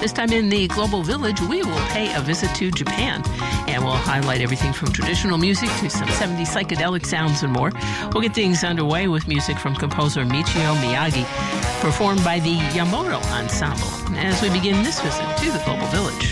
This time in the Global Village, we will pay a visit to Japan, and we'll highlight everything from traditional music to some 70s psychedelic sounds and more. We'll get things underway with music from composer Michio Miyagi, performed by the Yamamoto Ensemble, as we begin this visit to the Global Village.